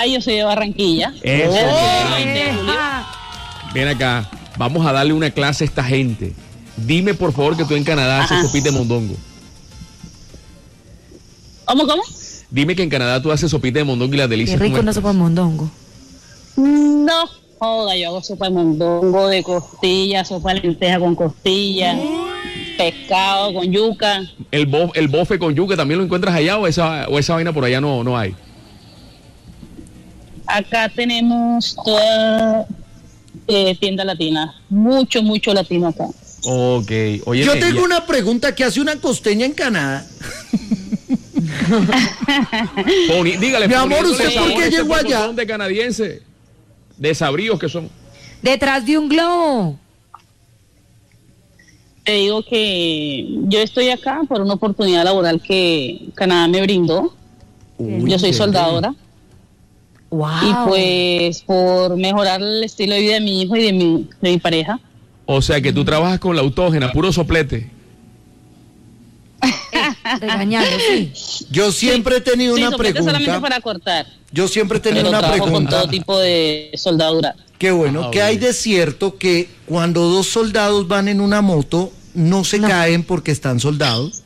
yo soy de Barranquilla. Eso. Oh, Ven acá, vamos a darle una clase a esta gente. Dime por favor que tú en Canadá haces sopita de mondongo. ¿Cómo? Dime que en Canadá tú haces sopita de mondongo y las delicias. Qué rico una sopa de mondongo. No, joda, yo hago sopa de mondongo, de costilla, sopa de lenteja con costilla, pescado con yuca. El bofe con yuca también lo encuentras allá o esa vaina por allá no hay. Acá tenemos toda tienda latina, mucho latino acá. Ok, oye. Yo tengo una pregunta que hace una costeña en Canadá. Pony, dígale, mi amor, Pony, ¿usted por qué llegó allá? De canadiense, desabríos que son. Detrás de un globo. Te digo que yo estoy acá por una oportunidad laboral que Canadá me brindó. Yo soy soldadora. Wow. Y pues por mejorar el estilo de vida de mi hijo y de mi pareja. O sea que tú trabajas con la autógena, puro soplete. Regañando, sí. Yo siempre he tenido una pregunta. Solamente para cortar. Yo siempre he tenido una pregunta. Con todo tipo de soldadura. Qué bueno, que hay de cierto que cuando dos soldados van en una moto, no se caen porque están soldados.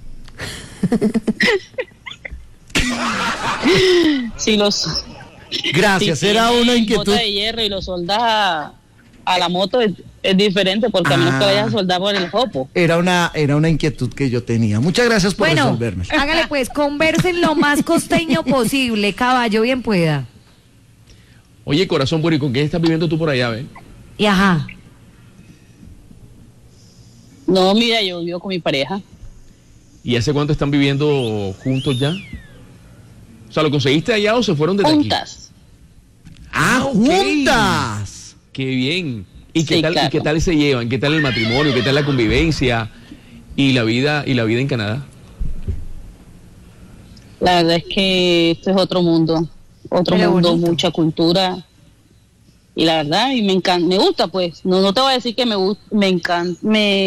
Sí, Gracias, si era una inquietud. Bota de hierro y lo soldas a la moto es diferente porque a menos que vayas a soldar por el jopo. Era una inquietud que yo tenía. Muchas gracias por resolverme. Hágale pues, conversen lo más costeño posible, caballo, bien pueda. Oye, corazón bueno, ¿y con quién estás viviendo tú por allá, ven? Y ajá. No, mira, yo vivo con mi pareja. ¿Y hace cuánto están viviendo juntos ya? O sea, ¿lo conseguiste allá o se fueron desde juntas. Aquí? ¡Juntas! ¡Qué bien! ¿Y qué tal, claro. ¿Y qué tal se llevan? ¿Qué tal el matrimonio? ¿Qué tal la convivencia? ¿Y la vida en Canadá? La verdad es que esto es otro mundo. Mucha cultura. Y la verdad, y me encanta, me gusta pues. No te voy a decir que me encanta,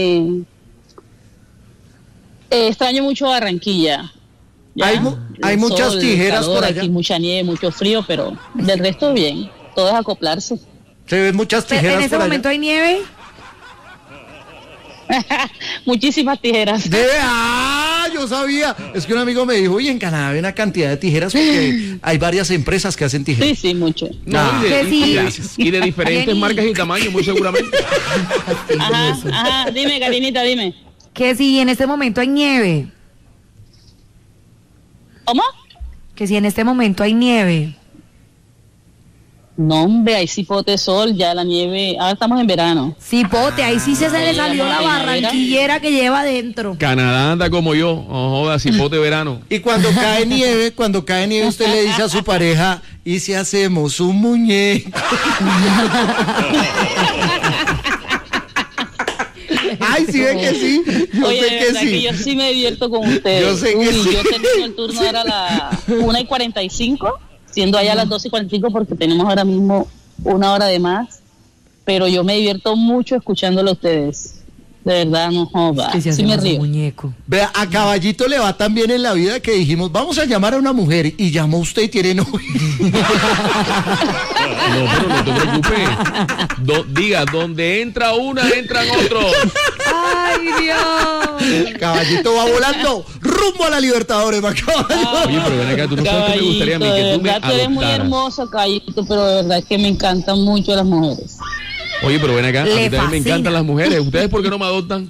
extraño mucho Barranquilla. Hay muchas sol, tijeras calor, por allá. Aquí mucha nieve, mucho frío, pero del resto bien. Todo es acoplarse. Se ven muchas tijeras por allá. ¿En ese momento hay nieve? Muchísimas tijeras. Yo sabía. Es que un amigo me dijo, oye, en Canadá hay una cantidad de tijeras porque hay varias empresas que hacen tijeras. Sí, mucho. Y de diferentes marcas y tamaños, muy seguramente. Ajá, dime, Karinita, dime. Que si en este momento hay nieve. ¿Cómo? Que si en este momento hay nieve. No, hombre, hay cipote sol, ya la nieve, ahora estamos en verano. Cipote, ahí sí se le salió la barranquillera que lleva adentro. Canadá anda como yo, joda, cipote verano. Y cuando cae nieve, usted le dice a su pareja, ¿y si hacemos un muñeco? Ay, sí, ve que sí. Yo sé que sí. Que yo sí me divierto con ustedes. Yo sé que sí. Yo termino el turno ahora a las 1:45. Siendo allá a las 2:45 porque tenemos ahora mismo una hora de más, pero yo me divierto mucho escuchándolo a ustedes. De verdad, no joda. Sí me río. Muñeco. Vea, a Caballito le va tan bien en la vida que dijimos, vamos a llamar a una mujer, y llamó usted y tiene novio. No, pero no te preocupes. Diga, donde entra una, entran otros. ¡Ay, Dios! Caballito va volando rumbo a la Libertadores, Oye, pero ven acá, tú no sabes que me gustaría a mí que tú me adoptaras. Tú eres muy hermoso, Caballito, pero de verdad es que me encantan mucho las mujeres. Oye, pero ven acá, a mí también me encantan las mujeres. ¿Ustedes por qué no me adoptan?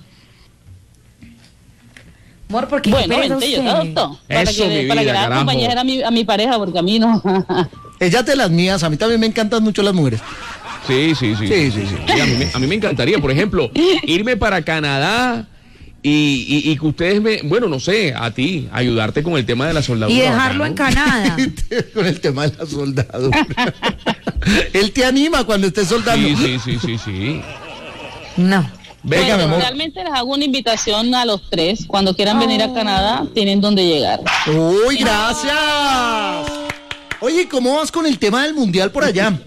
Amor, porque bueno, vente, yo te adopto. Para que la acompañara a mi pareja, porque a mí no. Ella de las mías, a mí también me encantan mucho las mujeres. Sí. A mí me encantaría, por ejemplo, irme para Canadá y que ustedes bueno, no sé, a ti, ayudarte con el tema de la soldadura. Y dejarlo en Canadá. Con el tema de la soldadura. Él te anima cuando estés soldando. Sí. No. Venga, mi amor. Realmente les hago una invitación a los tres. Cuando quieran venir a Canadá, tienen donde llegar. ¡Uy, gracias! Oye, ¿cómo vas con el tema del mundial por allá?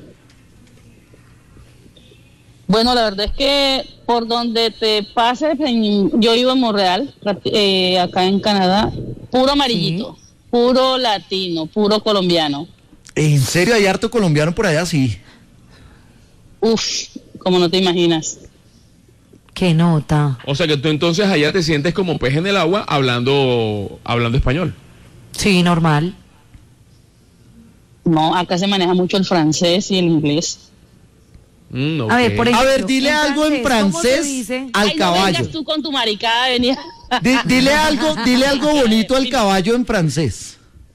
Bueno, la verdad es que por donde te pases, yo vivo en Montreal, acá en Canadá, puro amarillito, puro latino, puro colombiano. ¿En serio hay harto colombiano por allá? Sí. Uf, como no te imaginas. Qué nota. O sea que tú entonces allá te sientes como pez en el agua hablando español. Sí, normal. No, acá se maneja mucho el francés y el inglés. Ok. A ver, por ejemplo, A ver, dile algo en ¿cómo se francés dice? al Ay, no caballo. vengas tú con tu maricada, venía. Dile algo bonito al caballo en francés.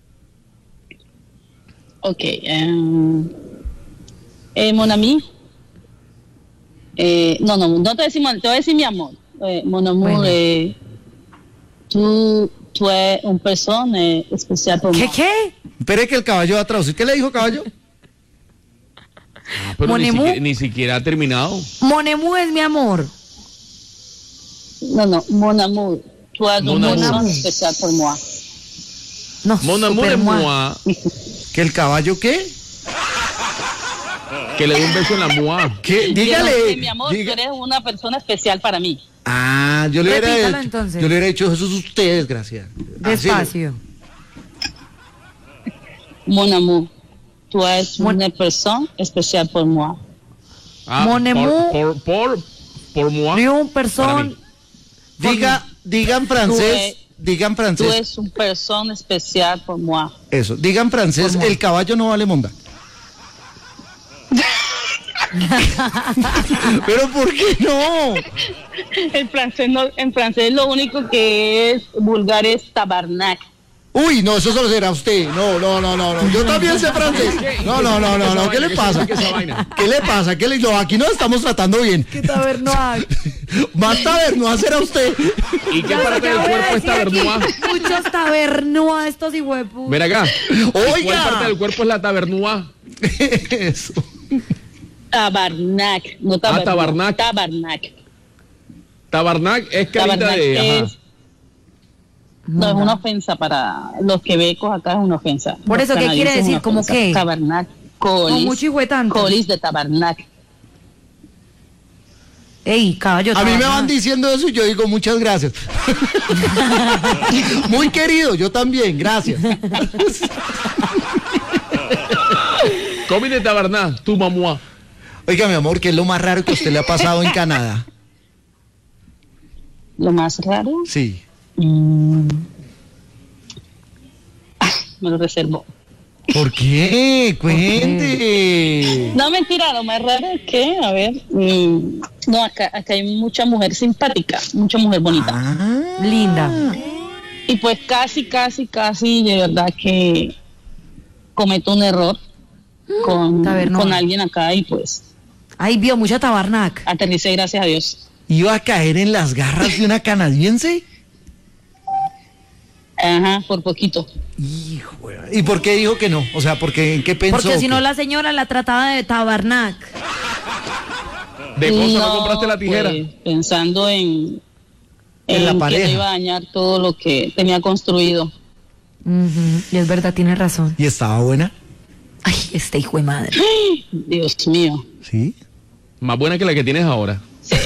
Ok. Mon ami. No te decimos, te voy a decir mi amor. Mon amour, Bueno. tú eres una persona especial por mí. ¿Qué? Espere que el caballo va a traducir. ¿Qué le dijo, caballo? Pero Monemu. ni siquiera ha terminado. Monemu es mi amor. No, mon amour. Tú eres Mon una amour. persona especial por mí. No, Mon amour super es moi. moi. ¿Que el caballo qué? Que le dé un beso en la moi. ¿Qué? Dígale. Mi amor, diga- tú eres una persona especial para mí. Ah, yo le hubiera Repítalo, dicho, entonces. yo le hubiera dicho eso es ustedes, gracias. Despacio. Mon amour. Tú eres Mon- una persona especial por mí. Por Mon amour. moi. Ni un Para persona. mí. Digan francés, digan Tú francés. eres una persona especial por mí. Eso, digan francés, Por moi. el caballo no vale monda. Pero ¿por qué no? El francés no, en francés lo único que es vulgar es tabarnak. Uy, no, eso solo será usted. No. Yo también sé francés. No. ¿Qué le pasa? ¿Qué vaina? ¿Qué le pasa? No, aquí nos estamos tratando bien. ¿Qué tabernoa? Más taberno será usted. ¿Y qué parte del cuerpo es tabernua? Muchos tabernoa estos hijuepus. Ven acá. ¿Cuál Oiga. parte del cuerpo es la tabernua? Eso. Tabarnak, no tabarnak. tabarnak. Tabarnak. Tabarnak es carita Tabarnak de... es, no, es una ofensa para los quebecos, acá es una ofensa. Por Los eso, ¿qué quiere canadienses es decir? una ¿Cómo ofensa. qué? Tabarnak, Con colis, mucho hijuetanto. colis de tabarnak. Ey, caballo. A mí me tabernoa. van diciendo eso y yo digo muchas gracias. Muy querido, yo también, gracias. Comi de taberná, tu mamá. Oiga, mi amor, ¿qué es lo más raro que a usted le ha pasado en Canadá? Lo más raro, Sí. me lo reservo. ¿Por qué? Cuente. No, mentira, lo más raro es que, a ver, no, acá hay mucha mujer simpática, mucha mujer bonita. Ah. Linda. Y pues casi, de verdad que cometo un error con alguien acá y pues Ahí vio mucha tabarnak. aterricé, gracias a Dios. ¿Iba a caer en las garras de una canadiense? Ajá, por poquito. Hijo. ¿Y por qué dijo que no? O sea, ¿en qué pensó? Porque si no que- la señora la trataba de tabarnak. ¿De cosa no compraste la tijera? Pues, pensando en En la que pareja. le iba a dañar todo lo que tenía construido. Ujú, y es verdad, tiene razón. ¿Y estaba buena? Ay, este hijo de madre. Dios mío. Sí. Más buena que la que tienes ahora.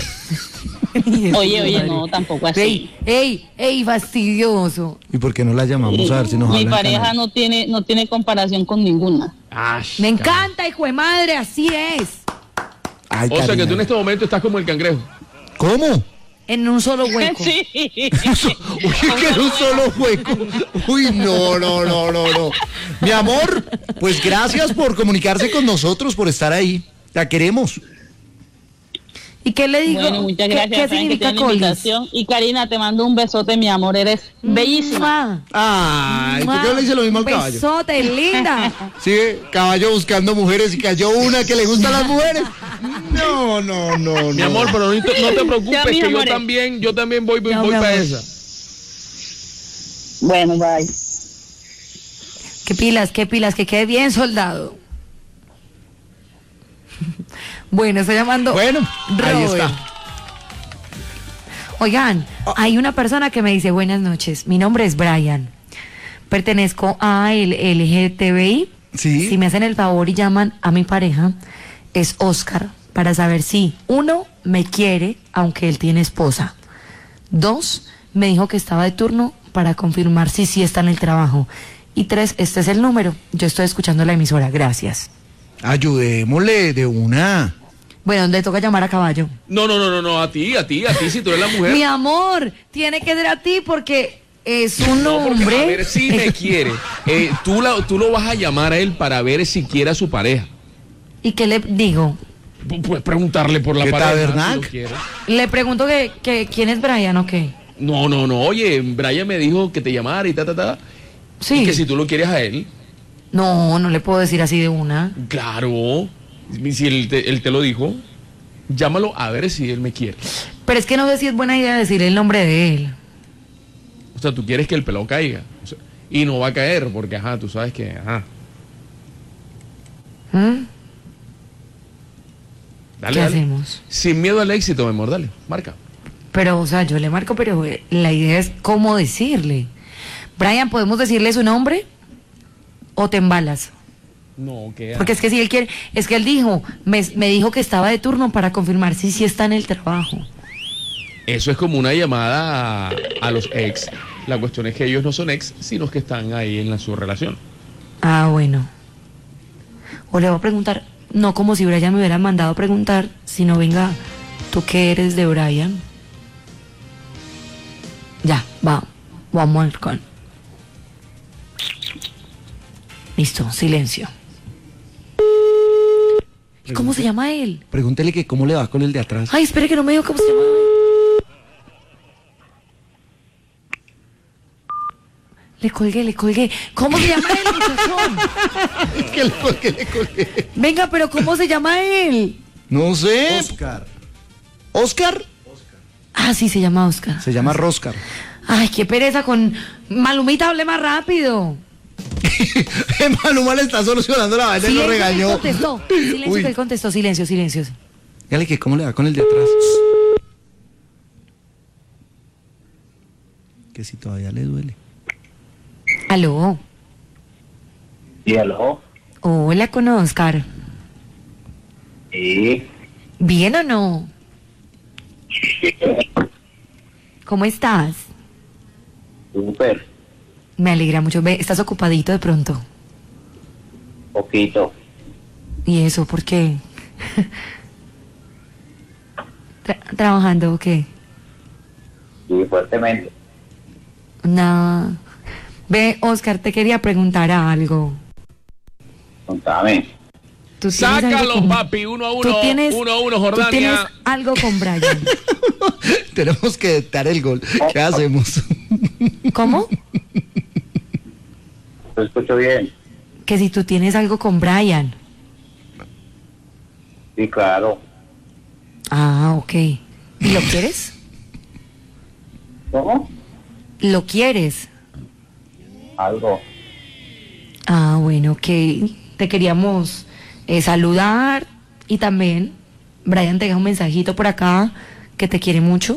Oye, no, tampoco así. Ey, fastidioso. ¿Y por qué no la llamamos a ver si nos Mi habla en pareja canadiense? no tiene comparación con ninguna. Me encanta, hijo de madre, así es. Ay, O sea que Karina. tú en este momento estás como el cangrejo. ¿Cómo? En un solo hueco. Sí. Uy, que en un solo hueco. Uy, no. Mi amor, pues gracias por comunicarse con nosotros, por estar ahí. La queremos. ¿Y qué le digo? Bueno, muchas ¿Qué- gracias, ¿Qué Frank, que significa tiene la colis? invitación. Y Karina, te mando un besote, mi amor, eres bellísima. Ay, ¿por qué no le dice lo mismo al caballo? Besote, linda. Sí, caballo buscando mujeres y cayó una que le gusta a las mujeres. No. Mi amor, pero no te preocupes, Ya, mis que amores. yo también voy Ya, mi para amor. esa. Bueno, bye. Qué pilas, que quede bien, soldado. Bueno, estoy llamando. Bueno, ahí Robert. está. Oigan, hay una persona que me dice buenas noches. Mi nombre es Brian. Pertenezco a el LGTBI. Sí. Si me hacen el favor y llaman a mi pareja, es Oscar, para saber si, 1, me quiere, aunque él tiene esposa. 2, me dijo que estaba de turno para confirmar si sí está en el trabajo. Y 3, este es el número. Yo estoy escuchando la emisora, gracias. Ayudémosle de una. Bueno, ¿dónde toca llamar a caballo? No, a ti, si tú eres la mujer. Mi amor, tiene que ser a ti porque es un hombre. A ver si me quiere. Tú lo vas a llamar a él para ver si quiere a su pareja. ¿Y qué le digo? Puedes preguntarle por la ¿Qué pareja. tabernac? Si lo quiere. Le pregunto que quién es Brian o qué. No, oye, Brian me dijo que te llamara y Sí. Y que si tú lo quieres a él. No le puedo decir así de una. Claro. Si él te lo dijo, llámalo a ver si él me quiere. Pero es que no sé si es buena idea decir el nombre de él. O sea, tú quieres que el pelado caiga. O sea, y no va a caer porque, tú sabes que, ¿Mm? Dale, ¿Qué dale. hacemos? Sin miedo al éxito, mi amor, dale, marca. Pero, o sea, yo le marco, pero la idea es cómo decirle. Brian, ¿podemos decirle su nombre? ¿O te embalas? No, que Porque es que si él quiere, es que él dijo, me dijo que estaba de turno para confirmar si sí está en el trabajo. eso es como una llamada a los ex. La cuestión es que ellos no son ex, sino que están ahí en su relación. Ah, bueno. O le voy a preguntar, no como si Brian me hubiera mandado a preguntar, sino venga, ¿tú qué eres de Brian? Ya, vamos al con. Listo, silencio. ¿Y cómo se llama él? Pregúntele que cómo le va con el de atrás. Ay, espere que no me dijo cómo se llama él. Le colgué. ¿Cómo se llama él, muchachón? Es que le colgué. Venga, pero ¿cómo se llama él? No sé. ¿Oscar? Ah, sí, se llama Oscar. Se llama Roscar. Ay, qué pereza con Malumita, hable más rápido. Maluma le está solucionando la vaina y lo regañó. Que él contestó. Silencio, Uy. que él contestó. Silencio. Dígale que cómo le va con el de atrás. Que si todavía le duele. Aló. Sí, aló. Hola, con Oscar. Sí. ¿Bien o no? ¿Cómo estás? Súper. Me alegra mucho. Ve, ¿estás ocupadito de pronto? Poquito. ¿Y eso por qué? ¿Trabajando o qué? Sí, fuertemente. No. Ve, Oscar, te quería preguntar algo. Contame. ¿Tú tienes algo Sácalo, con- papi, 1-1, ¿Tú tienes, 1-1, ¿Tú Jordania. tienes algo con Brian? Tenemos que dar el gol. ¿Qué hacemos? ¿Cómo? Te escucho bien. Que si tú tienes algo con Brian. Sí, claro. Ah, ok. ¿Y lo quieres? ¿Cómo? ¿Lo quieres? Algo. Ah, bueno, ok. Te queríamos saludar y también Brian te deja un mensajito por acá que te quiere mucho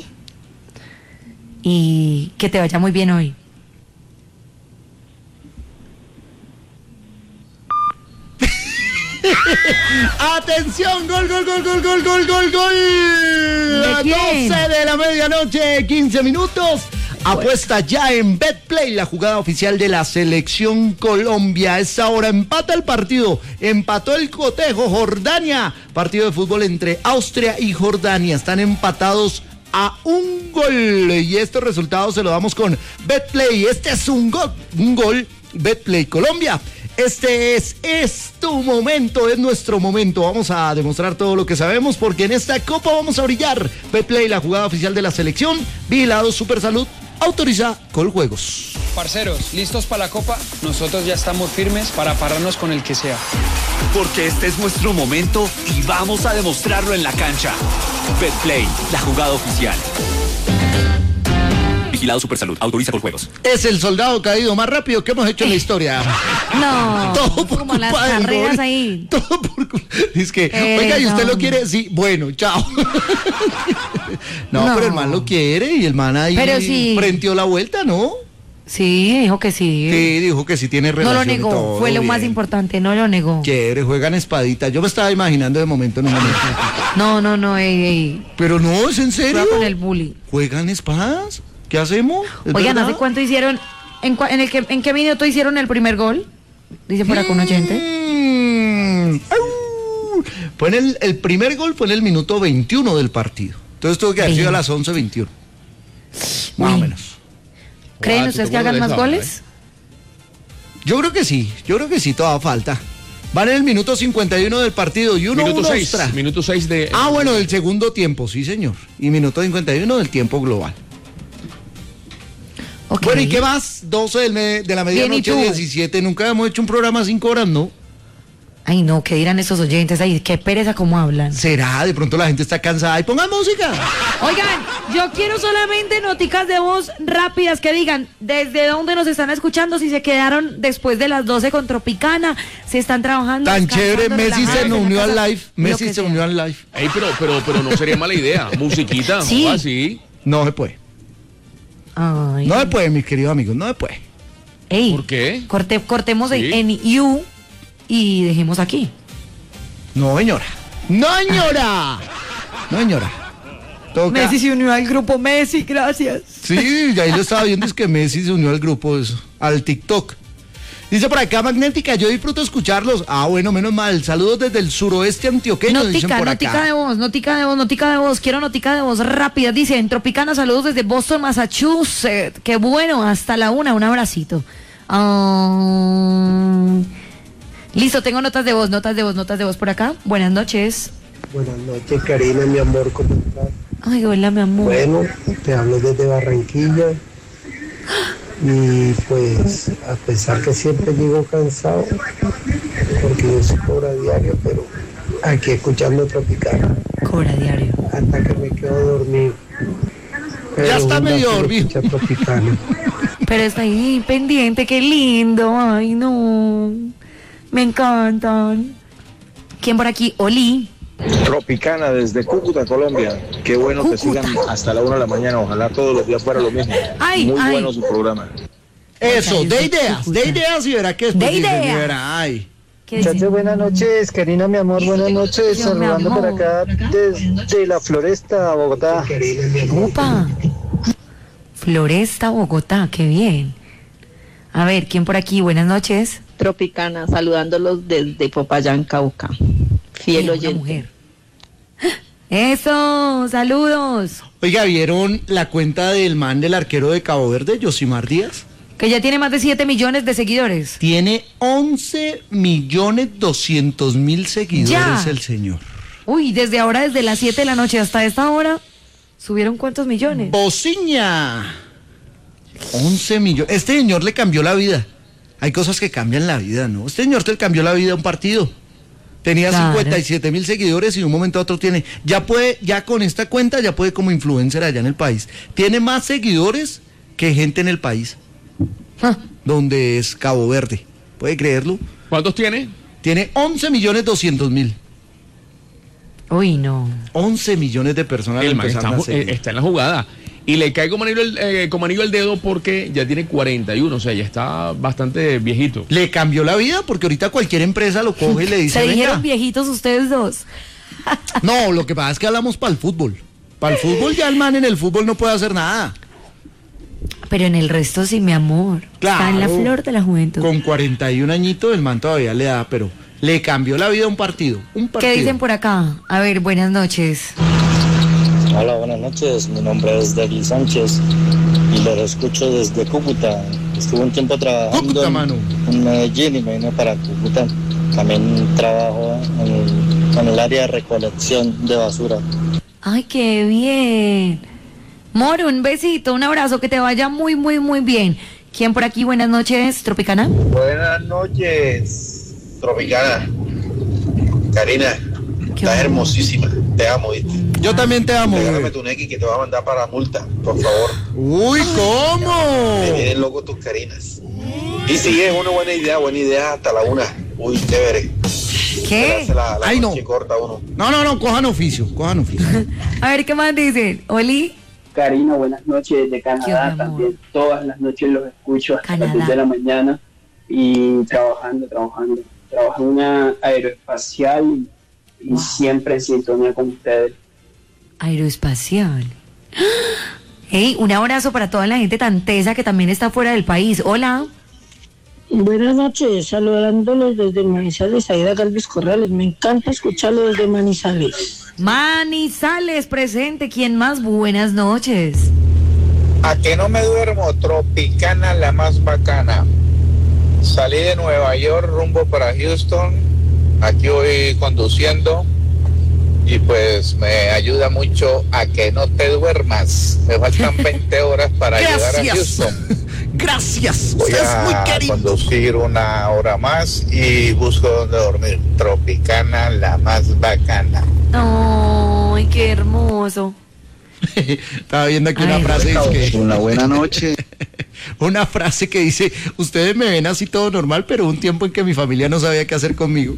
y que te vaya muy bien hoy. Atención, gol. ¿De A quién? 12 de la medianoche, 15 minutos. Apuesta ya en BetPlay, la jugada oficial de la Selección Colombia. A esta hora empata el partido, empató el cotejo Jordania. Partido de fútbol entre Austria y Jordania. Están empatados a un gol. Y estos resultados se los damos con BetPlay. Este es un gol BetPlay Colombia. Este es tu momento, es nuestro momento. Vamos a demostrar todo lo que sabemos porque en esta copa vamos a brillar. BetPlay, la jugada oficial de la selección. Vigilado Supersalud, autoriza Coljuegos. Parceros, ¿listos para la copa? Nosotros ya estamos firmes para pararnos con el que sea. Porque este es nuestro momento y vamos a demostrarlo en la cancha. BetPlay, la jugada oficial. Vigilado Supersalud, autoriza por juegos. Es el soldado caído más rápido que hemos hecho en la historia. No, Todo por como las culpa del carreras gol. ahí. Todo por culpa. Es que, oiga, ¿y usted lo quiere? Sí, bueno, chao. No, No. pero el man lo quiere y el man ahí Pero sí. frenteó la vuelta, ¿no? Sí, dijo que sí. Sí, dijo que sí tiene No relación. lo y negó, todo, fue lo bien. más importante, no lo negó. Quiere, juegan espadita. Yo me estaba imaginando de momento en un momento. No, ey. Pero no, ¿es en serio? Juega con el bully. ¿Juegan espadas? ¿Qué hacemos? ¿Es Oigan, verdad? ¿hace cuánto hicieron ¿En qué minuto hicieron el primer gol? Dice por acá un oyente. Fue el primer gol fue en el minuto 21 del partido. Entonces tuvo que haber sido a las 11:21. Más o menos. ¿Creen ustedes que hagan más goles? Yo creo que sí, todavía falta. Van en el minuto 51 del partido y minuto 6 de... bueno, del segundo tiempo, sí señor. Y minuto 51 del tiempo global. Okay. Bueno, ¿y qué más? 12 de la medianoche, 17. Nunca hemos hecho un programa 5 horas, ¿no? Ay, no, ¿qué dirán esos oyentes? Ay, qué pereza cómo hablan. ¿Será? De pronto la gente está cansada. ¡Y pongan música! Oigan, yo quiero solamente noticas de voz rápidas que digan desde dónde nos están escuchando, si se quedaron después de las 12 con Tropicana, si están trabajando. Tan chévere, Messi se unió al live. Messi se unió al live. Ey, pero no sería mala idea. Musiquita, sí. Así. No se puede. Ay. No se puede, mis queridos amigos, no se puede. Ey, ¿por qué? Cortemos ¿Sí? en You y dejemos aquí. No, señora. ¡No, señora! No, señora. Toca. Messi se unió al grupo. Messi, gracias. Sí, ya ahí lo estaba viendo, es que Messi se unió al grupo, al TikTok. Dice por acá Magnética, yo disfruto escucharlos. Bueno, menos mal. Saludos desde el suroeste antioqueño, dicen por acá. Notica de voz. Quiero notica de voz rápida. Dice, en Tropicana, saludos desde Boston, Massachusetts. Qué bueno, hasta la 1, un abracito. Listo, tengo notas de voz por acá. Buenas noches. Buenas noches, Karina, mi amor, ¿cómo estás? Ay, hola, mi amor. Bueno, te hablo desde Barranquilla. Y pues, a pesar que siempre llego cansado, porque yo soy cobra diario, pero aquí escuchando Tropicana. Cobra diario. Hasta que me quedo dormido. Pero ya está medio dormido. Pero está ahí pendiente, qué lindo. Ay, no. Me encantan. ¿Quién por aquí? Oli. Tropicana desde Cúcuta, Colombia. Qué bueno que sigan hasta la 1 de la mañana. Ojalá todos los días fuera lo mismo. Muy bueno su programa. Eso, de ideas y verá que después de ideas. Ay. Muchachos, buenas noches, Karina, mi amor, buenas noches. Yo, saludando por acá desde la Floresta, Bogotá. Opa. Floresta, Bogotá, qué bien. A ver, ¿quién por aquí? Buenas noches. Tropicana, saludándolos desde Popayán, Cauca. Fiel oyente. Mujer. Eso, saludos. Oiga, ¿vieron la cuenta del man del arquero de Cabo Verde, Yosimar Díaz? Que ya tiene más de 7 millones de seguidores. Tiene 11.200.000 seguidores ya. El señor. Uy, desde ahora, desde las 7 de la noche hasta esta hora, ¿subieron cuántos millones? ¡Bociña! 11 millones. Este señor le cambió la vida. Hay cosas que cambian la vida, ¿no? Este señor te cambió la vida a un partido. Tenía 57.000 seguidores y de un momento a otro tiene, ya con esta cuenta ya puede como influencer allá en el país. Tiene más seguidores que gente en el país, donde es Cabo Verde. ¿Puede creerlo? ¿Cuántos tiene? Tiene 11.200.000. Uy, no. 11 millones de personas. El man está en la jugada. Y le cae como anillo al dedo porque ya tiene 41, o sea, ya está bastante viejito. Le cambió la vida porque ahorita cualquier empresa lo coge y le dice, ¿se dijeron viejitos ustedes dos? No, lo que pasa es que hablamos para el fútbol. Para el fútbol ya el man en el fútbol no puede hacer nada. Pero en el resto sí, mi amor. Claro, está en la flor de la juventud. Con 41 añitos el man todavía le da, pero le cambió la vida a un partido. ¿Qué dicen por acá? A ver, buenas noches. Hola, buenas noches. Mi nombre es Degli Sánchez y lo escucho desde Cúcuta. Estuve un tiempo trabajando en Medellín y me vine para Cúcuta. También trabajo en el área de recolección de basura. ¡Ay, qué bien! Moro, un besito, un abrazo, que te vaya muy, muy, muy bien. ¿Quién por aquí? Buenas noches, Tropicana. Buenas noches, Tropicana. Karina, estás hermosísima. Te amo, ¿viste? Yo también te amo. Regálame tu Neki que te va a mandar para multa, por favor. Uy, ¿cómo? Me vienen locos tus Karinas. Y sí, es una buena idea hasta la 1. Uy, chévere. ¿Qué? Ay, no. Corta uno. No, cojan oficio. A ver, ¿qué más dicen? Oli. Karina, buenas noches desde Canadá. También todas las noches los escucho hasta las 10 de la mañana. Y trabajando. Trabajo en una aeroespacial y siempre en sintonía con ustedes. Aeroespacial. Hey, un abrazo para toda la gente tan tesa que también está fuera del país. Hola. Buenas noches, saludándolos desde Manizales, Aida Galvis Corrales. Me encanta escucharlo desde Manizales. Manizales presente, ¿quién más? Buenas noches. A que no me duermo, Tropicana la más bacana. Salí de Nueva York rumbo para Houston, aquí voy conduciendo y pues me ayuda mucho a que no te duermas. Me faltan 20 horas para llegar a Houston. Gracias, voy usted es muy a querido. conducir una hora más y busco dónde dormir. Tropicana la más bacana. Ay, qué hermoso. Estaba viendo aquí una frase que... Una buena noche. Una frase que dice, ustedes me ven así todo normal, pero un tiempo en que mi familia no sabía qué hacer conmigo.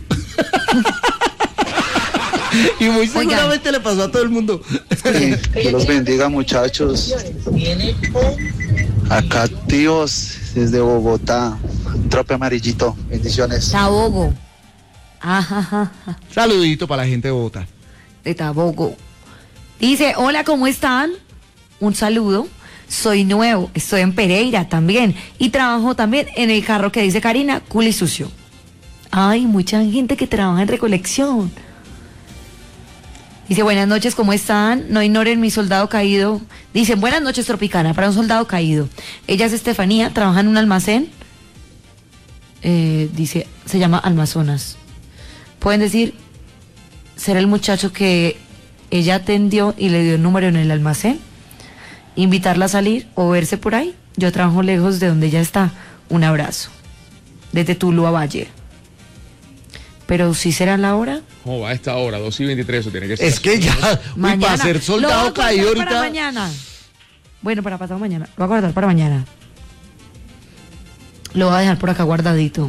Y muy seguramente le pasó a todo el mundo. Sí, Dios los bendiga, muchachos. Acá activos desde Bogotá. Trope amarillito. Bendiciones. Tabogo. Ajá. Saludito para la gente de Bogotá. De Tabogo. Dice, hola, ¿cómo están? Un saludo. Soy nuevo, estoy en Pereira también. Y trabajo también en el carro que dice Karina, cool y sucio. Ay, mucha gente que trabaja en recolección. Dice, buenas noches, ¿cómo están? No ignoren mi soldado caído. Dicen, buenas noches, Tropicana, para un soldado caído. Ella es Estefanía, trabaja en un almacén. Dice, se llama Almazonas. Pueden decir, ¿será el muchacho que ella atendió y le dio el número en el almacén? Invitarla a salir o verse por ahí. Yo trabajo lejos de donde ella está. Un abrazo. Desde Tuluá Valle. Pero si será la hora. ¿Cómo va a esta hora? 2:23, eso tiene que ser. Es que ya, mañana, para ser soldado caído ahorita. Para mañana. Bueno, para pasado mañana. Lo voy a guardar para mañana. Lo voy a dejar por acá guardadito.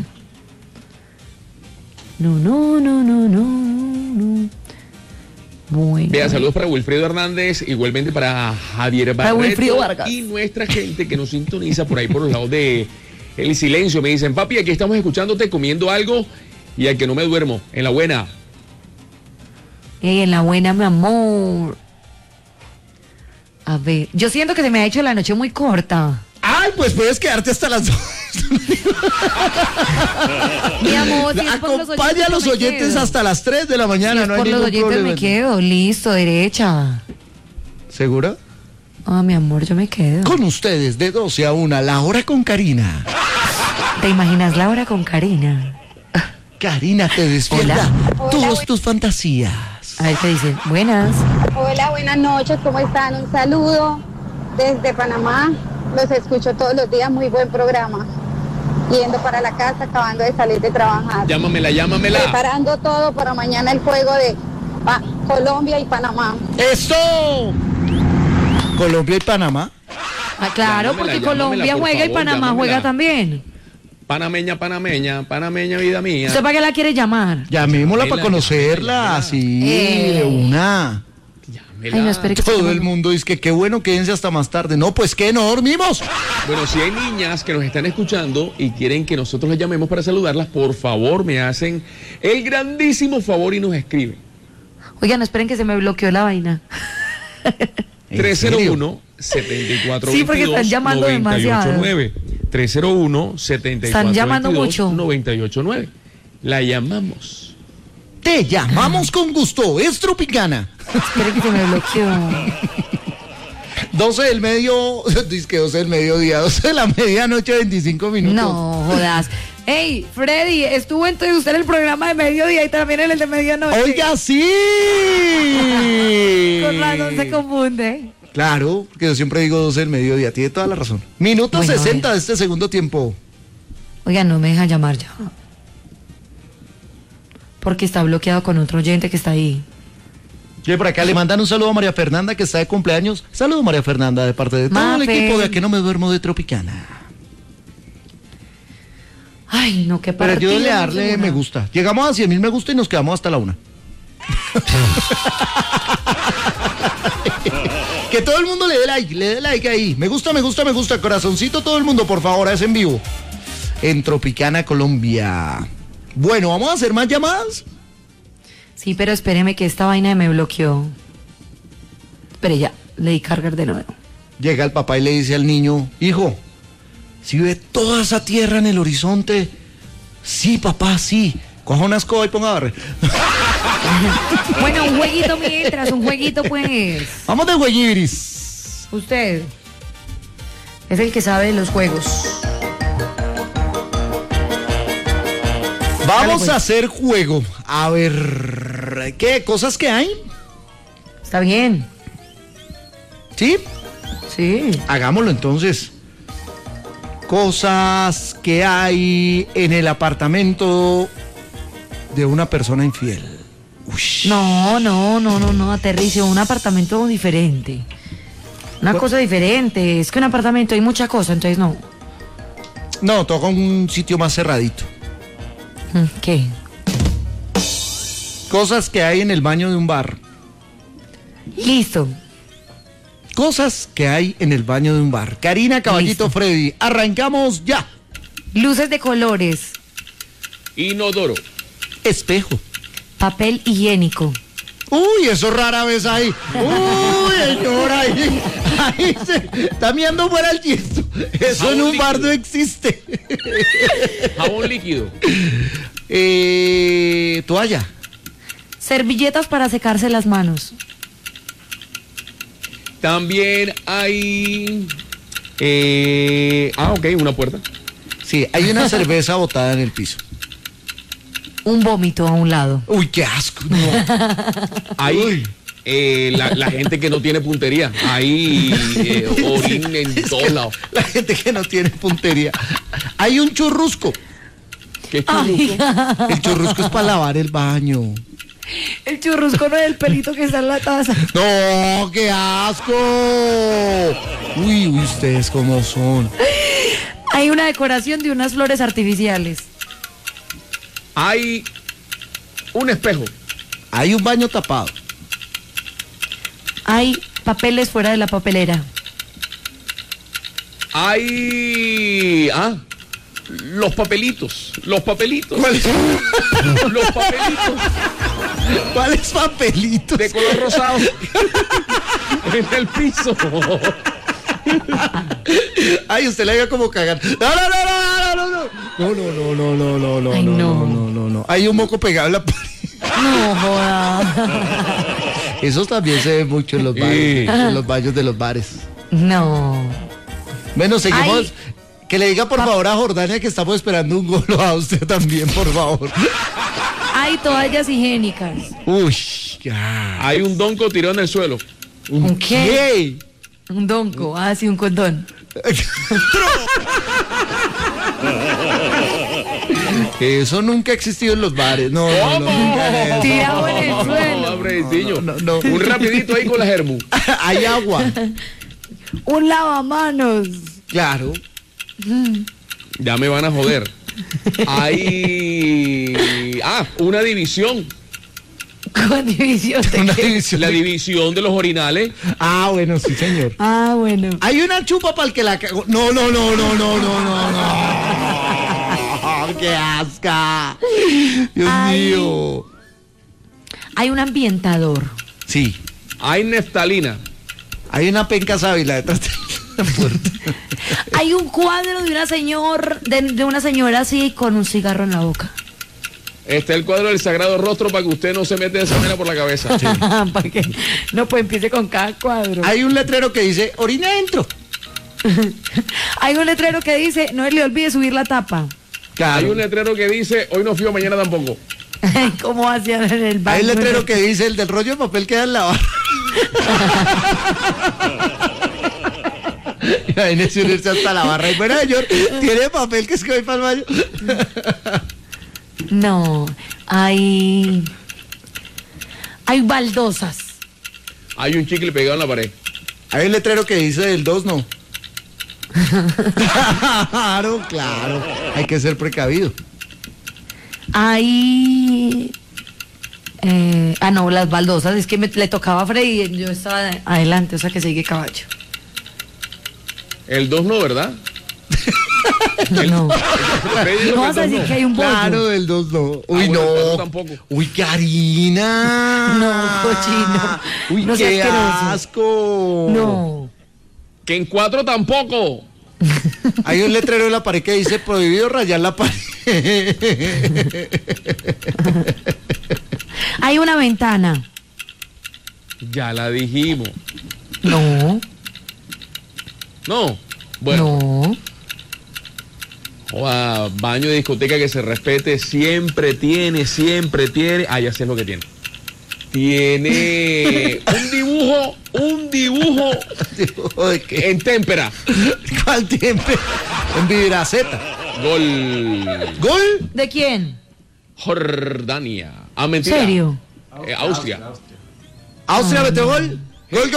No. Bueno. Vea, saludos para Wilfredo Hernández, igualmente para Javier Barreto Wilfrido Vargas. Y nuestra gente que nos sintoniza por ahí por los lados de El Silencio. Me dicen, papi, aquí estamos escuchándote, comiendo algo y al que no me duermo. En la buena. En la buena, mi amor. A ver, yo siento que se me ha hecho la noche muy corta. Ay, pues puedes quedarte hasta las 2. Mi amor, si es por acompaña a los oyentes hasta las 3 de la mañana. Si no hay por los ningún oyentes problema. me quedo, listo, derecha. ¿Segura? Ah, mi amor, yo me quedo. Con ustedes, de 12 a 1, la hora con Karina. ¿Te imaginas la hora con Karina? Karina te despierta todas tus fantasías. A ver qué dicen. Buenas. Hola, buenas noches, ¿cómo están? Un saludo desde Panamá. Los escucho todos los días, muy buen programa. Yendo para la casa, acabando de salir de trabajar. Llámamela. Preparando todo para mañana el juego de Colombia y Panamá. ¡Eso! ¿Colombia y Panamá? Ah, claro, porque Colombia juega y Panamá juega también. Panameña, vida mía. ¿Usted para qué la quiere llamar? Llamémosla para conocerla, así, de una. Ay, no, espere que todo el mundo dice que qué bueno, quédense hasta más tarde. No, pues que no dormimos. Bueno, si hay niñas que nos están escuchando y quieren que nosotros les llamemos para saludarlas, por favor, me hacen el grandísimo favor y nos escriben. Oigan, no esperen que se me bloqueó la vaina. 301-7422-989. Sí, porque están llamando demasiado. 301-7422-989. Están llamando mucho. 989. La llamamos. Te llamamos con gusto, es Tropicana. Espera que se me bloqueó. 12 del medio, dice que 12 del mediodía, 12 de la medianoche, 25 minutos. No, jodas. Hey, Freddy, estuvo entonces usted en el programa de mediodía y también en el de medianoche. ¡Oiga, sí! Con razón se confunde. Claro, porque yo siempre digo 12 del mediodía, tiene toda la razón. Minuto 60 de este segundo tiempo. Oiga, no me deja llamar ya. Porque está bloqueado con otro oyente que está ahí. Y por acá le mandan un saludo a María Fernanda, que está de cumpleaños. Saludo, María Fernanda, de parte de todo el equipo de A Que No Me Duermo de Tropicana. Ay, no, qué partido. Pero ayúdale a darle me gusta. Llegamos a 100,000 me gusta y nos quedamos hasta la 1. Que todo el mundo le dé like ahí. Me gusta, corazoncito todo el mundo, por favor, es en vivo. En Tropicana, Colombia. Bueno, ¿vamos a hacer más llamadas? Sí, pero espéreme que esta vaina me bloqueó. Pero ya, le di cargar de nuevo. Llega el papá y le dice al niño, hijo, ¿sí ve toda esa tierra en el horizonte? Sí, papá, sí. Coja una escoba y ponga a barrer. Bueno, un jueguito mientras, un jueguito pues. Vamos de jueguibris. Usted es el que sabe de los juegos. Vamos a hacer juego. A ver, ¿qué cosas que hay? Está bien. ¿Sí? Sí. Hagámoslo entonces. Cosas que hay en el apartamento de una persona infiel. Ush. No, aterrice, un apartamento diferente. Una cosa diferente. Es que un apartamento hay mucha cosa, entonces no. No, toca un sitio más cerradito. ¿Qué? Cosas que hay en el baño de un bar. Listo. Cosas que hay en el baño de un bar. Karina, Caballito, listo. Freddy, arrancamos ya. Luces de colores. Inodoro. Espejo. Papel higiénico. Uy, eso rara vez ahí. Uy, señora, ahí se está mirando fuera el tiesto. Eso jabón en un líquido. Bar no existe. Jabón líquido. Toalla. Servilletas para secarse las manos. También hay... ok, una puerta. Sí, hay una cerveza botada en el piso. Un vómito a un lado. Uy, qué asco. No. Hay la gente que no tiene puntería. Hay orín en todos lados. La gente que no tiene puntería. Hay un churrusco. ¿Qué churrusco? El churrusco es para lavar el baño. El churrusco no es el pelito que está en la taza. No, qué asco. Uy, ustedes cómo son. Hay una decoración de unas flores artificiales. Hay un espejo. Hay un baño tapado. Hay papeles fuera de la papelera. Hay... los papelitos. Los papelitos. ¿Cuáles? Los papelitos. ¿Cuáles papelitos? De color rosado. En el piso. Ay, usted le iba como cagar. No. Hay un moco pegado en la pared. No joda. Esos también se ven mucho en los baños, en los baños de los bares. No. Bueno, seguimos. Que le diga por favor a Jordania que estamos esperando un gol, a usted también, por favor. Hay toallas higiénicas. Uy, ya. Hay un donco tirado en el suelo. ¿Un qué? Un donco, sí, un condón. Eso nunca ha existido en los bares. No. Tirado en el suelo. No. Un rapidito ahí con la germu. Hay agua. Un lavamanos. Claro. Ya me van a joder. Hay... una división. ¿Cuál división? La división de los orinales. Bueno, sí, señor. Bueno. Hay una chupa para el que la cagó. No. ¡Qué asca! Dios mío. Hay un ambientador. Sí. Hay neftalina. Hay una penca sábila detrás de la puerta. Hay un cuadro de una señora así con un cigarro en la boca. Está el cuadro del Sagrado Rostro para que usted no se mete de esa manera por la cabeza. Sí. ¿Para qué? No, pues empiece con cada cuadro. Hay un letrero que dice, orina adentro. Hay un letrero que dice, no le olvide subir la tapa. Claro. Hay un letrero que dice, hoy no fío, mañana tampoco. ¿Cómo hacían en el baño? Hay un letrero que dice, el del rollo de papel queda en la barra. Imagínese unirse hasta la barra. Y bueno, señor, ¿tiene papel que es que voy para el baño? No, hay baldosas. Hay un chicle pegado en la pared. Hay un letrero que dice del 2 no. Claro. Hay que ser precavido. Hay... no, las baldosas. Es que le tocaba a Freddy y yo estaba adelante, o sea que sigue caballo. El 2 no, ¿verdad? No. No vas a decir que hay un bollo. Claro, del 2 no. Uy, no. Tampoco. Uy, Karina. No, cochino. Uy, no qué asco. No. Que en 4 tampoco. Hay un letrero en la pared que dice prohibido rayar la pared. Hay una ventana. Ya la dijimos. No. No. Bueno. No. Joda, baño de discoteca que se respete, siempre tiene. Ah, ya sé lo que tiene. Tiene un dibujo ¿De qué? en témpera. ¿Cuál témpera? En Vibraceta. Gol. ¿De quién? Jordania. Ah, mentira. ¿Serio? Austria. ¿Austria metió gol? Gol.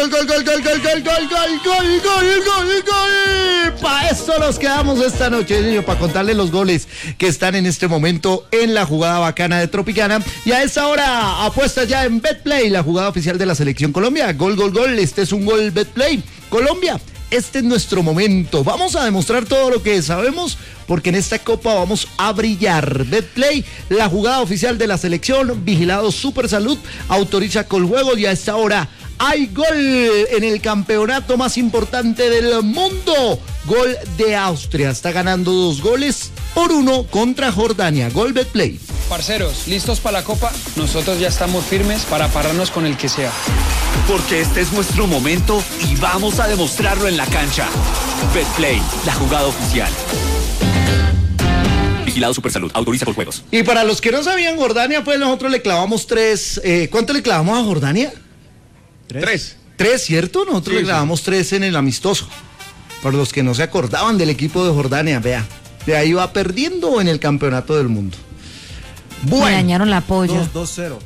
Para esto nos quedamos esta noche, niño, para contarles los goles que están en este momento en la jugada bacana de Tropicana. Y a esta hora apuesta ya en BetPlay, la jugada oficial de la Selección Colombia. Gol. Este es un gol BetPlay. Colombia, este es nuestro momento. Vamos a demostrar todo lo que sabemos, porque en esta copa vamos a brillar. BetPlay, la jugada oficial de la selección, vigilado Supersalud, autoriza Coljuegos y a esta hora hay gol en el campeonato más importante del mundo. Gol de Austria, está ganando 2-1 contra Jordania. Gol BetPlay. Parceros, ¿listos para la copa? Nosotros ya estamos firmes para pararnos con el que sea. Porque este es nuestro momento y vamos a demostrarlo en la cancha. BetPlay, la jugada oficial. Vigilado Supersalud, autoriza por juegos. Y para los que no sabían, Jordania, pues nosotros le clavamos 3. ¿Cuánto le clavamos a Jordania? 3, ¿cierto? Nosotros le clavamos 3 en el amistoso. Para los que no se acordaban del equipo de Jordania, vea. De ahí va perdiendo en el campeonato del mundo. Bueno. Me dañaron la polla. 2-0.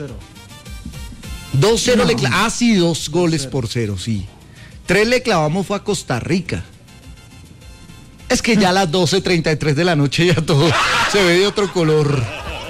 2-0 no. Le clavamos. Ah, sí, 2 goles por 0, sí. 3 le clavamos fue a Costa Rica. Es que ya a las 12:33 de la noche ya todo se ve de otro color.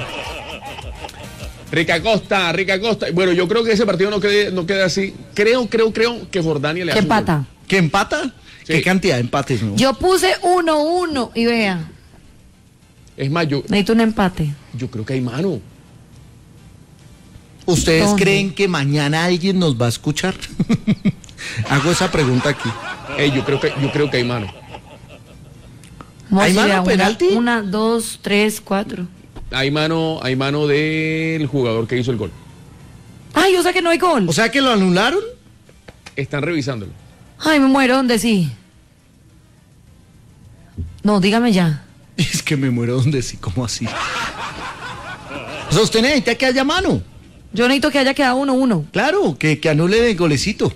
Rica Costa. Bueno, yo creo que ese partido no queda así. Creo que Jordania le hace un gol. ¿Que empata? Sí. ¿Qué cantidad de empates? No? Yo puse 1-1 y vea. Es más, necesito un empate. Yo creo que hay mano. ¿Ustedes creen que mañana alguien nos va a escuchar? Hago esa pregunta aquí. Yo creo que hay mano. ¿Hay mano penalti? 1, 2, 3, 4. Hay mano del jugador que hizo el gol. Ay, o sea que no hay gol. O sea que lo anularon. Están revisándolo. Ay, me muero, ¿dónde sí? No, dígame ya. Es que me muero donde sí, ¿cómo así? O sea, usted necesita que haya mano. Yo necesito que haya quedado 1-1. Claro, que anule el golecito.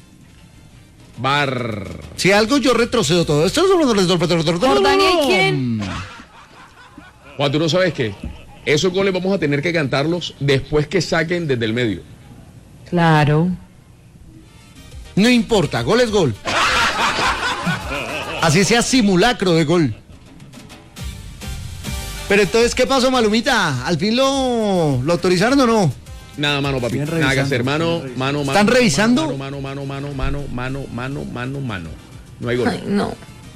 Bar. Si algo yo retrocedo todo. ¿Jordania y quién? Juan, tú no sabes qué. Esos goles vamos a tener que cantarlos después que saquen desde el medio. Claro. No importa, gol es gol. Así sea simulacro de gol. Pero entonces, ¿qué pasó, Malumita? ¿Al fin lo autorizaron o no? Nada, mano, papi. Nada que hacer, mano. ¿Están revisando? Mano. No hay gol. Ay, no.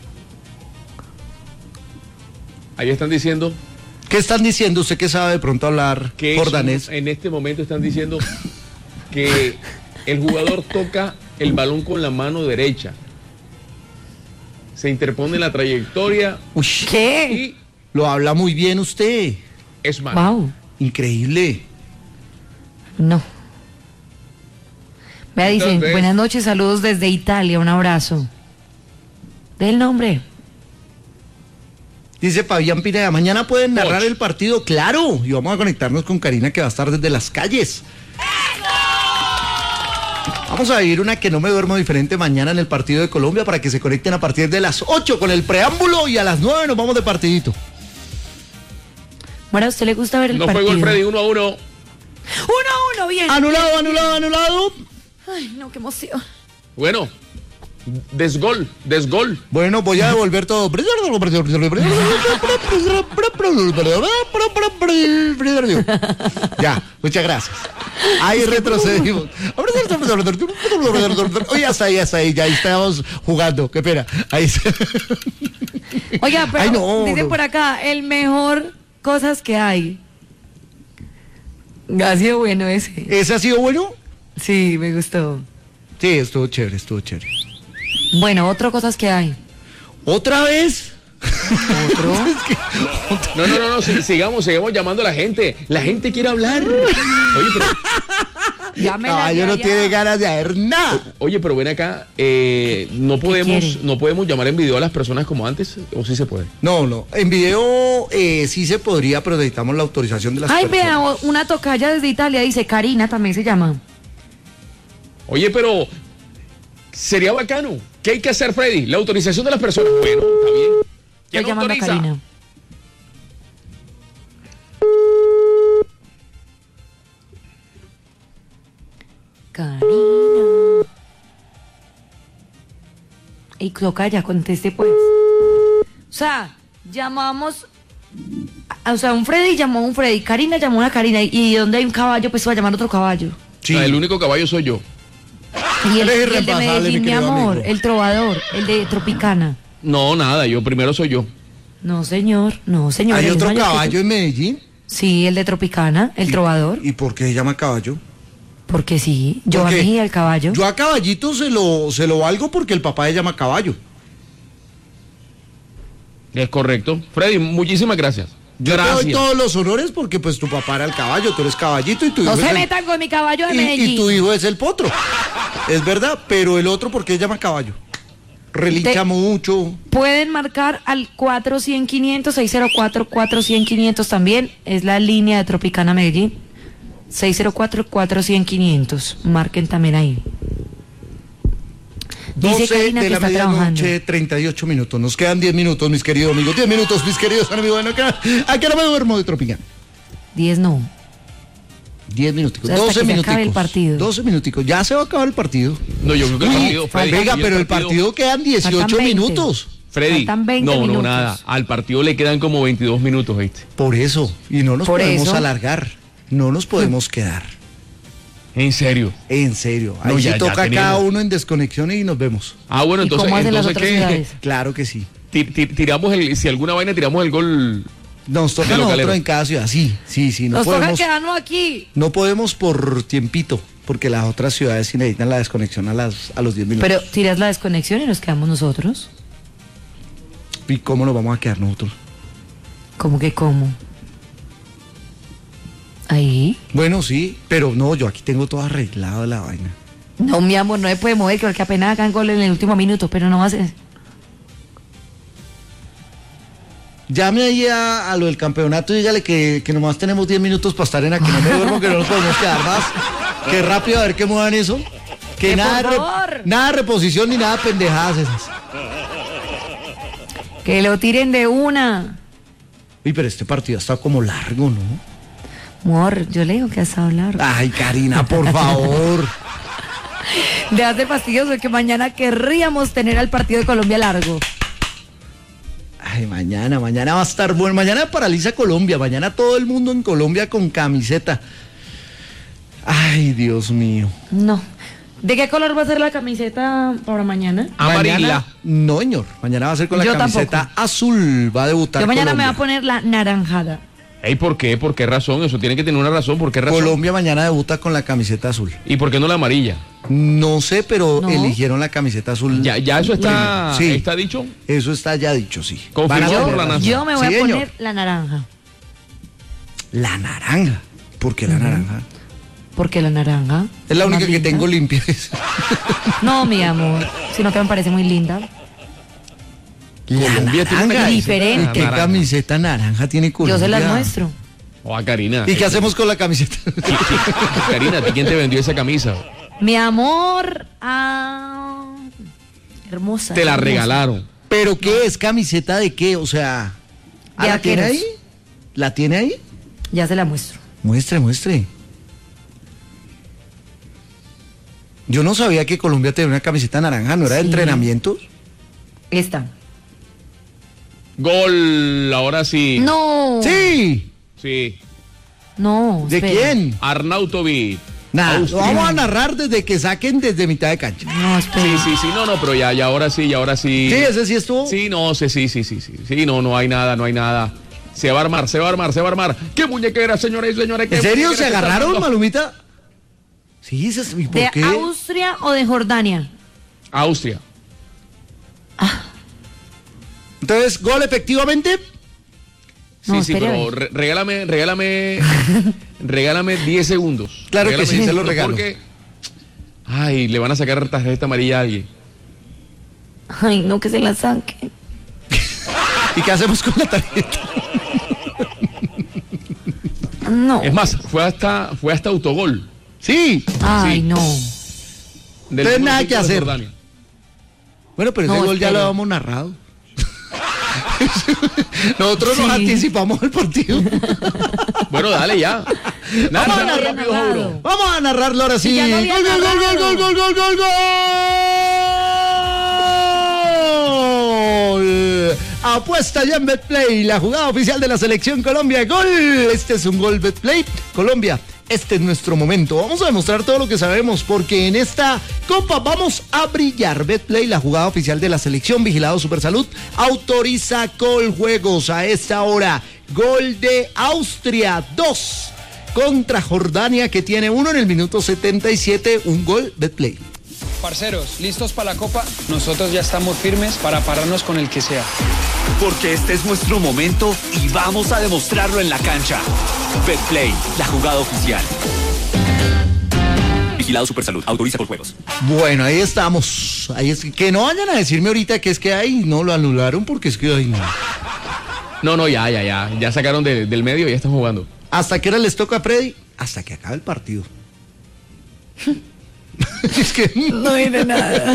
Ahí están diciendo. ¿Qué están diciendo? ¿Usted que sabe de pronto hablar jordanés? En este momento están diciendo que el jugador toca el balón con la mano derecha. Se interpone en la trayectoria. Uy, ¿qué? Y lo habla muy bien usted. Es malo. Wow. Increíble. No. Vea, dice, buenas noches, saludos desde Italia, un abrazo. Del nombre. Dice Fabián Pineda, mañana pueden narrar el partido, claro, y vamos a conectarnos con Karina, que va a estar desde las calles. Vamos a vivir una que no me duermo diferente mañana en el partido de Colombia, para que se conecten a partir de las 8 con el preámbulo, y a las 9 nos vamos de partidito. Bueno, ¿a usted le gusta ver el partido? No fue gol, Freddy, 1-1. 1-1, bien. Anulado. Ay, no, qué emoción. Bueno, desgol. Bueno, voy a devolver todo. Ya, muchas gracias. Ahí retrocedimos. Oye, hasta ahí, ya estamos jugando. Qué pena. Ahí. Oiga, pero dicen por acá, el mejor cosas que hay. Ha sido bueno ese. ¿Ese ha sido bueno? Sí, me gustó. Sí, estuvo chévere. Bueno, otras cosas que hay. ¿Otra vez? No, sigamos llamando a la gente. La gente quiere hablar. Oye, pero... Caballo no tiene ganas de hacer nada. Oye, pero ven acá, no podemos llamar en video a las personas como antes, ¿o sí se puede? No, en video sí se podría, pero necesitamos la autorización de las personas. Ay, vea, una tocaya desde Italia dice, Karina también se llama. Oye, pero sería bacano. ¿Qué hay que hacer, Freddy? La autorización de las personas. Bueno, está bien. ¿Quién llamando a Karina? Karina. Y tocaya, conteste pues. O sea, llamamos... O sea, un Freddy llamó a un Freddy, Karina llamó a una Karina, y donde hay un caballo, pues va a llamar otro caballo. Sí. O sea, el único caballo soy yo. Y el de Medellín, mi amor, el trovador, el de Tropicana. No, nada, yo primero soy yo. No, señor. ¿Hay otro caballo en Medellín? Sí, el de Tropicana, el trovador. ¿Y por qué se llama caballo? Porque sí, yo a mí el caballo. Yo a Caballito se lo valgo porque el papá se llama Caballo. Es correcto. Freddy, muchísimas gracias. Gracias. Te doy todos los honores porque pues tu papá era el caballo, tú eres Caballito y tu hijo no se metan con mi caballo de Medellín. Y tu hijo es el potro. Es verdad, pero el otro, ¿por qué se llama caballo? Relincha mucho. Pueden marcar al 400-500, 604-400-500 también. Es la línea de Tropicana Medellín. 604-400-500. Marquen también ahí. 12 de la medianoche, 38 minutos. Nos quedan 10 minutos, mis queridos amigos. 10 minutos, mis queridos amigos. ¿A qué hora me duermo de Tropicana? 10 no. 10 minutos. O sea, 12 minutos. El partido. 12 minutos. Ya se va a acabar el partido. No, yo creo que el partido, Freddy. Venga, pero el partido quedan 18 minutos. Freddy, no, nada. Al partido le quedan como 22 minutos, ¿viste? Por eso. Y no nos podemos alargar. No nos podemos quedar. ¿En serio? En serio. Ahí sí toca cada uno en desconexiones y nos vemos. Ah, bueno, entonces ¿qué? Claro que sí. Tiramos si alguna vaina tiramos el gol. Nos toca nosotros en cada ciudad, sí. No nos toca quedarnos aquí. No podemos por tiempito, porque las otras ciudades sí necesitan la desconexión a los 10 minutos. Pero tiras la desconexión y nos quedamos nosotros. ¿Y cómo nos vamos a quedar nosotros? ¿Cómo que cómo? Ahí. Bueno, sí, pero no, yo aquí tengo todo arreglado la vaina. No, mi amor, no se puede mover, porque apenas hagan gol en el último minuto, pero no va a ser. Llame ahí a lo del campeonato y dígale que nomás tenemos 10 minutos para estar en aquí. No me duermo, que no nos podemos quedar más. Que rápido, a ver que muevan eso. Que nada de reposición ni nada de pendejadas esas. Que lo tiren de una. Uy, pero este partido ha estado como largo, ¿no? Amor, yo le digo que ha estado largo. Ay, Karina, por favor. Deja de fastidioso que mañana querríamos tener al partido de Colombia largo. Ay, mañana va a estar bueno. Mañana paraliza Colombia. Mañana todo el mundo en Colombia con camiseta. Ay, Dios mío. No. ¿De qué color va a ser la camiseta para mañana? Amarilla. No, señor. Mañana va a ser con la camiseta azul. Va a debutar Yo mañana Colombia. me voy a poner la naranjada. ¿Y por qué? ¿Por qué razón? Eso tiene que tener una razón. ¿Por qué razón? Colombia mañana debuta con la camiseta azul. ¿Y por qué no la amarilla? No sé, pero eligieron la camiseta azul. ¿Ya eso está, está dicho? Eso está ya dicho, sí. Confirmado por la NASA. Yo me voy a poner la naranja. ¿La naranja? ¿Por qué la naranja? Porque la naranja es la única que tengo limpia. No, mi amor, sino que me parece muy linda. Colombia tiene una diferente. ¿Qué camiseta naranja tiene Colombia? Yo se las muestro. A Karina. ¿Y qué hacemos con la camiseta? Karina, ¿quién te vendió esa camisa? Mi amor, hermosa. Te la regalaron. ¿Pero qué es? ¿Camiseta de qué? O sea, ¿la tiene ahí? ¿La tiene ahí? Ya se la muestro. Muestre. Yo no sabía que Colombia tenía una camiseta naranja, ¿no era de entrenamientos? Esta. Gol, ahora sí. No. Sí. Sí. No. ¿De quién? Arnautovic. Nada, lo vamos a narrar desde que saquen desde mitad de cancha. No, espera. Sí, no, pero ya ahora sí. Sí, ese sí estuvo. Sí, no, sí. Sí, no hay nada. Se va a armar. ¡Qué muñequera, señores y señores! ¿En serio se agarraron, Malumita? Sí, ¿y por qué? ¿De Austria o de Jordania? Austria. Entonces, ¿gol efectivamente? Sí, sí, pero regálame 10 segundos. Claro que sí, se lo regalo. Porque, ay, le van a sacar tarjeta amarilla a alguien. Ay, no, que se la saquen. ¿Y qué hacemos con la tarjeta? No. Es más, fue hasta autogol. Sí. Ay, sí. no. Entonces nada que hacer. Bueno, pero ese gol ya lo habíamos narrado. Nosotros nos anticipamos al partido. Bueno, dale ya. Vamos a narrarlo. Vamos a narrarlo ahora sí. Ya no Gol, gol, gol, gol, gol, gol, gol, gol. Apuesta ya en Betplay, la jugada oficial de la Selección Colombia. Gol. Este es un gol Betplay. Colombia, este es nuestro momento. Vamos a demostrar todo lo que sabemos porque en esta Copa vamos a brillar. Betplay, la jugada oficial de la Selección, vigilado Supersalud, autoriza Coljuegos a esta hora. Gol de Austria, 2 contra Jordania, que tiene 1 en el minuto 77. Un gol Betplay. Parceros, ¿listos para la Copa? Nosotros ya estamos firmes para pararnos con el que sea. Porque este es nuestro momento y vamos a demostrarlo en la cancha. Betplay, la jugada oficial. Vigilado Supersalud, autoriza Coljuegos. Bueno, ahí estamos. Ahí es que no vayan a decirme ahorita que es que ahí no lo anularon porque es que ahí no. No, ya sacaron del medio y ya están jugando. ¿Hasta qué hora les toca a Freddy? Hasta que acabe el partido. Es que no viene nada.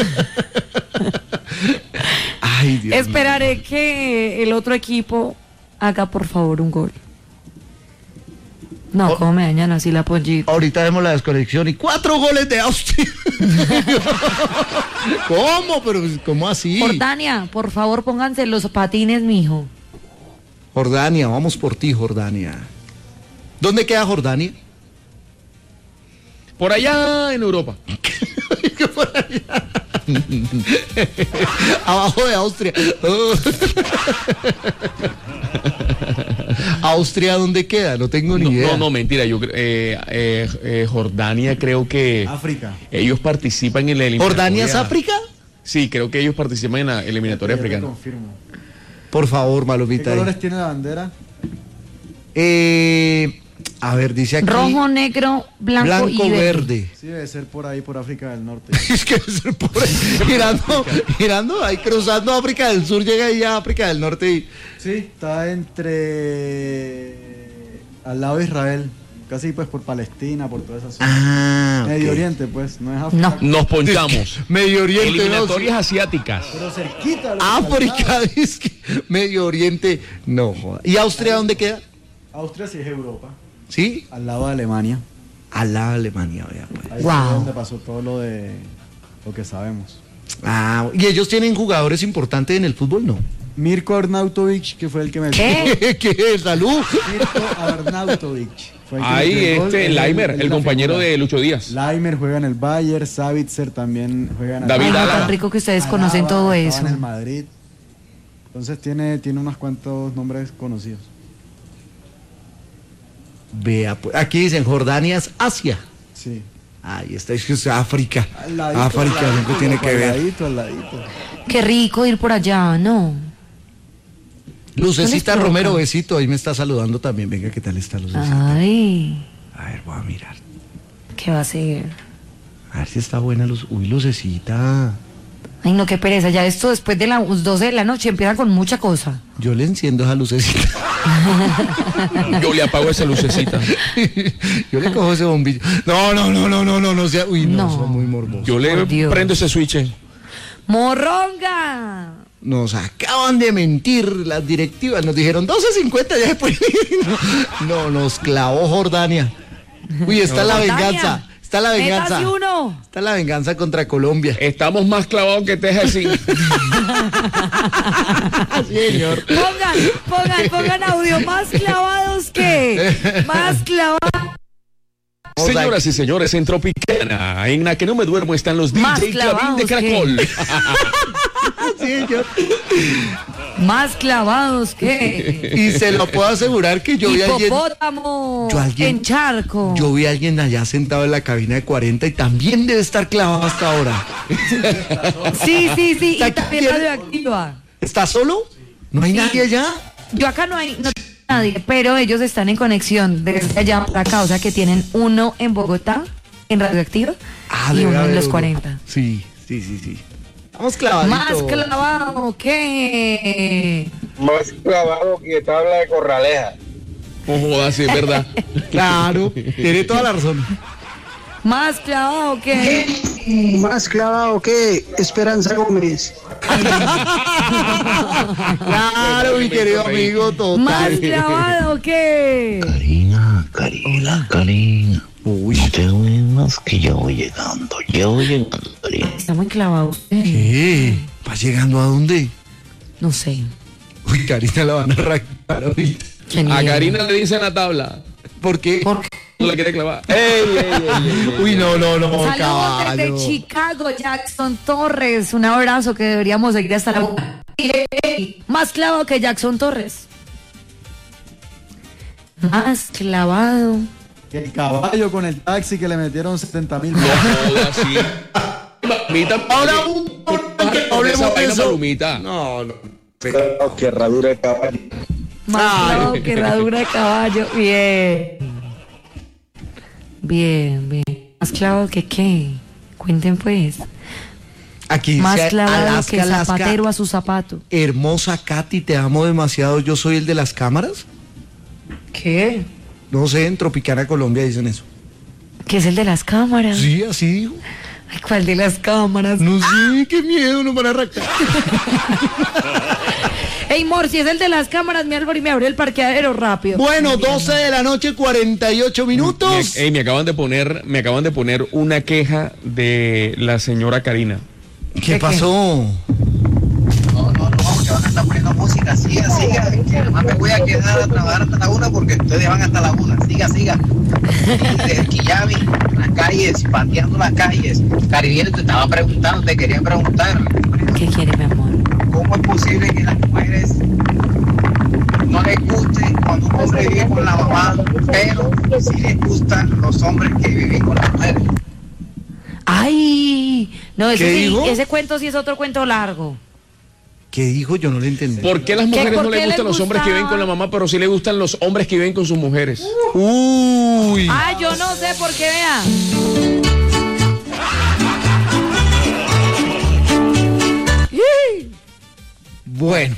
Ay, Dios Esperaré mío. que el otro equipo haga por favor un gol. No, ¿cómo me dañan así la pollita? Ahorita vemos la desconexión y 4 goles de Austria. ¿Cómo? Pero ¿cómo así? Jordania, por favor pónganse los patines, mijo. Jordania, vamos por ti, Jordania. ¿Dónde queda Jordania? Por allá en Europa. Por allá. Abajo de Austria. ¿Austria dónde queda? No tengo ni idea. No, mentira. Jordania creo que... África. Ellos participan en la eliminatoria. ¿Jordania es África? Sí, creo que ellos participan en la eliminatoria africana. Confirmo. Por favor, Malomita. ¿Qué colores tiene la bandera? A ver, dice aquí. Rojo, negro, blanco y verde. Sí, debe ser por ahí, por África del Norte. Es que debe ser por ahí. Girando, ahí cruzando África del Sur, llega ahí a África del Norte. Y... Sí, está al lado de Israel. Casi pues por Palestina, por toda esa zona. Medio Oriente, pues, no es África. No. Nos ponchamos. Medio Oriente. Eliminatorias asiáticas. Pero cerquita. África, es que Medio Oriente. No. ¿Y Austria dónde queda? Austria sí es Europa. ¿Sí? Al lado de Alemania. Al lado de Alemania, vea pues. Ahí es donde pasó todo lo que sabemos. ¿Y ellos tienen jugadores importantes en el fútbol? No. Mirko Arnautovic, que fue el que me... ¿Qué? ¿Salud? Mirko Arnautovic. Ahí Laimer, el compañero de Lucho Díaz. Laimer juega en el Bayern, Savitzer también juega en el David Álava. Tan rico que ustedes conocen todo eso. En el Madrid. Entonces tiene unos cuantos nombres conocidos. Vea, pues, aquí dicen Jordania es Asia. Sí. Ahí está, es África. Ladito, África, ¿qué tiene que ver? Al ladito. Qué rico ir por allá, ¿no? Lucecita Romero, besito, ahí me está saludando también. Venga, ¿qué tal está Lucecita? Ay. A ver, voy a mirar. ¿Qué va a ser? A ver si está buena luz. Uy, Lucecita. Ay, no, qué pereza. Ya esto después de las 12 de la noche empieza con mucha cosa. Yo le enciendo esa lucecita. Yo le apago esa lucecita. Yo le cojo ese bombillo. No sea. Uy, no, son muy morbosos. Yo le prendo ese switch. ¡Morronga! Nos acaban de mentir las directivas. Nos dijeron 12:50 ya después. No, nos clavó Jordania. Uy, está la venganza. Está la venganza. Está la venganza contra Colombia. Estamos más clavados que Texas. Sí, señor. Pongan audio. Más clavados que. Más clavados. Señoras y señores, en Tropicana, en la que no me duermo, están los Más DJ Clavín de Caracol. Sí, señor. Más clavados que... Y se lo puedo asegurar que yo vi a alguien... Hipopótamo en charco. Yo vi a alguien allá sentado en la cabina de 40 y también debe estar clavado hasta ahora. Sí, y también radioactiva. ¿Está solo? ¿No hay nadie allá? Yo acá no hay nadie, pero ellos están en conexión desde allá para acá, o sea que tienen uno en Bogotá, en radioactiva, y uno en los 40. Sí. Vamos clavaditos. Más clavado que... Más clavado que tabla de corraleja. Ojo, así es verdad. Claro, tiene toda la razón. Más clavado que... Más clavado que Esperanza Gómez. Claro, mi querido amigo, total. Más clavado que... Karina. Uy, no te duermas que ya voy llegando, Karina. Está muy clavado. ¿Qué? ¿Vas llegando a dónde? No sé. Uy, Karina la van a arrancar ahorita. A Karina le dicen la tabla. ¿Por qué? No la quiere clavar. Uy, no, Saludos caballo. desde Chicago, Jackson Torres. Un abrazo que deberíamos seguir hasta la... Más clavado que Jackson Torres. Más clavado. El caballo con el taxi que le metieron 70,000. Ahora hablemos de eso. No. Que herradura de caballo. Más clavado que herradura de caballo. Bien. Más clavado que qué. Cuenten pues. Aquí más clavado Alaska, que zapatero a su zapato. Hermosa Katy, te amo demasiado. Yo soy el de las cámaras. ¿Qué? No sé, en Tropicana, Colombia dicen eso. ¿Qué es el de las cámaras? Sí, así dijo. Ay, ¿cuál de las cámaras? No sé, qué miedo, nos van a arrancar. Ey, Mor, si es el de las cámaras, mi Álvaro, y me abrió el parqueadero rápido. Bueno, 12 de la noche, 48 minutos. Me acaban de poner una queja de la señora Karina. ¿Qué pasó? No, que van a estar poniendo música, siga, que además me voy a quedar a trabajar hasta la 1 porque ustedes van hasta la 1, siga. Desde Quillami, las calles, pateando las calles. Caribiano, te quería preguntar. ¿Qué quiere, mi amor? ¿Cómo es posible que las mujeres no les guste cuando un hombre vive con la mamá, pero sí les gustan los hombres que viven con las mujeres? Ay, no, ese cuento sí es otro cuento largo. ¿Qué dijo? Yo no le entendí. ¿Por qué a las mujeres no les gustan los hombres que viven con la mamá, pero sí les gustan los hombres que viven con sus mujeres? Uy. Ah, yo no sé por qué, vea. Bueno,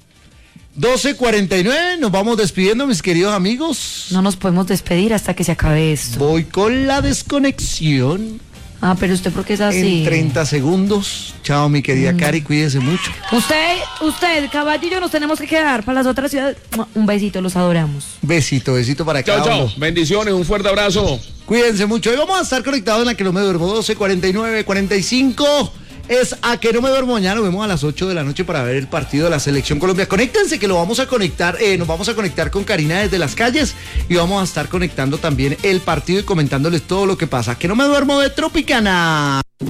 12:49, nos vamos despidiendo, mis queridos amigos. No nos podemos despedir hasta que se acabe esto. Voy con la desconexión. Ah, pero usted, ¿por qué es así? En 30 segundos. Chao, mi querida Cari, cuídese mucho. Usted, caballo y yo nos tenemos que quedar para las otras ciudades. Un besito, los adoramos. Besito para cada uno. Chao. Bendiciones, un fuerte abrazo. Cuídense mucho. Hoy vamos a estar conectados en la que no me duermo. 12:49:45. Es a que no me duermo. Mañana nos vemos a las 8 de la noche para ver el partido de la Selección Colombia. Conéctense que lo vamos a conectar, nos vamos a conectar con Karina desde las calles y vamos a estar conectando también el partido y comentándoles todo lo que pasa. Que no me duermo de Tropicana.